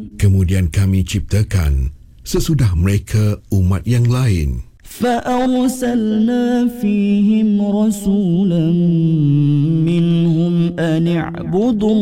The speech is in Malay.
Kemudian kami ciptakan sesudah mereka umat yang lain. فأرسلنا فيهم رسولا منهم أن اعبدوا